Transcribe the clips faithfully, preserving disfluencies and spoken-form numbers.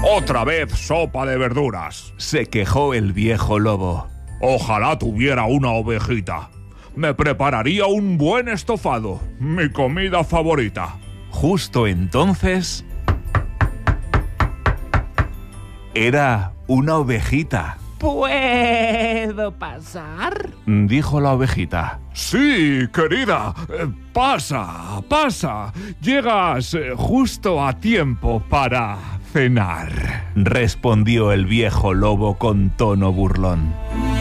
Otra vez sopa de verduras, se quejó el viejo lobo. Ojalá tuviera una ovejita. Me prepararía un buen estofado, mi comida favorita. Justo entonces... era una ovejita. ¿Puedo pasar? Dijo la ovejita. Sí, querida. Eh, pasa, pasa. Llegas eh, justo a tiempo para cenar, respondió el viejo lobo con tono burlón.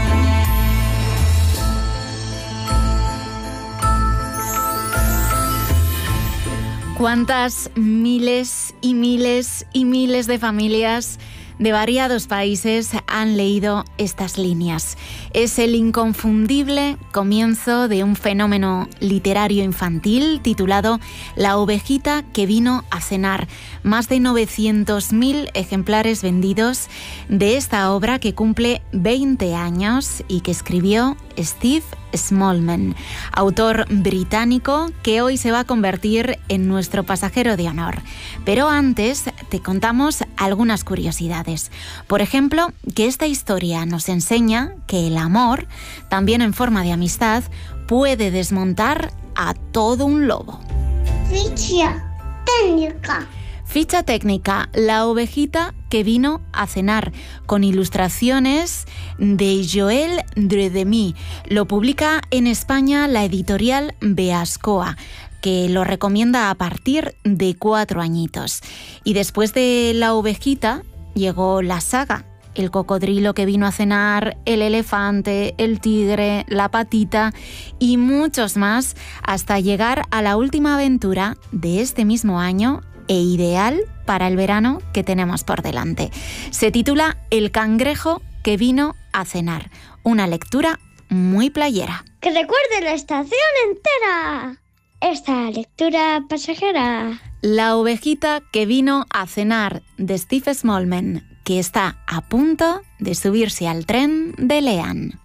¿Cuántas miles y miles y miles de familias de variados países han leído estas líneas? Es el inconfundible comienzo de un fenómeno literario infantil titulado La ovejita que vino a cenar. Más de novecientos mil ejemplares vendidos de esta obra que cumple veinte años y que escribió Steve Smallman, autor británico que hoy se va a convertir en nuestro pasajero de honor. Pero antes te contamos algunas curiosidades. Por ejemplo, que esta historia nos enseña que el amor, también en forma de amistad, puede desmontar a todo un lobo. Ficha técnica. Ficha técnica, La ovejita que vino a cenar, con ilustraciones de Joel Dredemy. Lo publica en España la editorial Beascoa, que lo recomienda a partir de cuatro añitos. Y después de La ovejita llegó la saga. El cocodrilo que vino a cenar, el elefante, el tigre, la patita y muchos más, hasta llegar a la última aventura de este mismo año e ideal para el verano que tenemos por delante. Se titula El cangrejo que vino a cenar, una lectura muy playera. ¡Que recuerde la estación entera! Esta lectura pasajera. La ovejita que vino a cenar, de Steve Smallman, que está a punto de subirse al tren de Lean.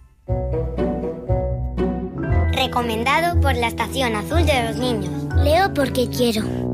Recomendado por la Estación Azul de los Niños. Leo porque quiero.